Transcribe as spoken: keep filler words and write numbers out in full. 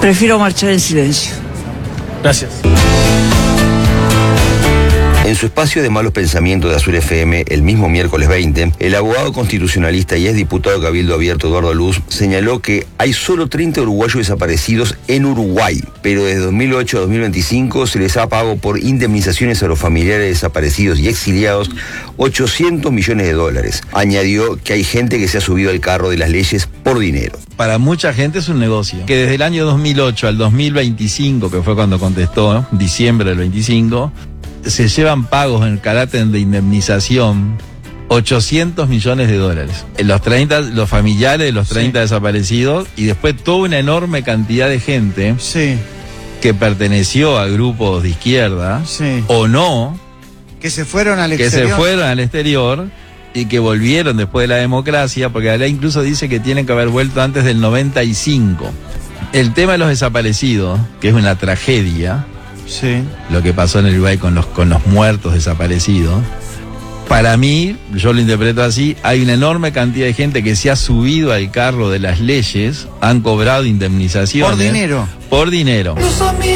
Prefiero marchar en silencio. Gracias. En su espacio de Malos Pensamientos de Azul F M, el mismo miércoles veinte, el abogado constitucionalista y ex diputado Cabildo Abierto Eduardo Luz señaló que hay solo treinta uruguayos desaparecidos en Uruguay, pero desde dos mil ocho a dos mil veinticinco se les ha pagado por indemnizaciones a los familiares desaparecidos y exiliados ochocientos millones de dólares. Añadió que hay gente que se ha subido al carro de las leyes por dinero. Para mucha gente es un negocio. Que desde el año dos mil ocho al dos mil veinticinco, que fue cuando contestó, diciembre del veinticinco, se llevan pagos en carácter de indemnización ochocientos millones de dólares. Los treinta, los familiares de los treinta sí. desaparecidos, y después toda una enorme cantidad de gente sí. que perteneció a grupos de izquierda sí. o no, que se fueron al que exterior. se fueron al exterior y que volvieron después de la democracia, porque la ley incluso dice que tienen que haber vuelto antes del noventa y cinco. El tema de los desaparecidos, que es una tragedia, sí. lo que pasó en el Uruguay con los, con los muertos desaparecidos, para mí, yo lo interpreto así, hay una enorme cantidad de gente que se ha subido al carro de las leyes, han cobrado indemnizaciones. Por dinero. Por dinero.